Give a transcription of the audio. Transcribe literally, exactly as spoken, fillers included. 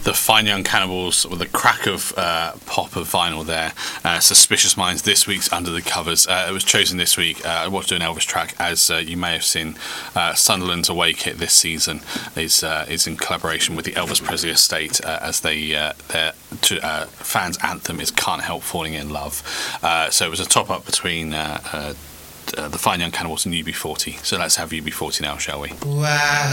The Fine Young Cannibals with a crack of uh, pop of vinyl there. Uh, Suspicious Minds, this week's Under the Covers. Uh, it was chosen this week. Uh, I watched an Elvis track, as uh, you may have seen. Uh, Sunderland's away kit this season is uh, is in collaboration with the Elvis Presley estate, uh, as they uh, their uh, fans' anthem is "Can't Help Falling in Love." Uh, so it was a top up between Uh, uh, Uh, the Fine Young Cannibals and U B forty. So let's have U B forty now, shall we? Wow.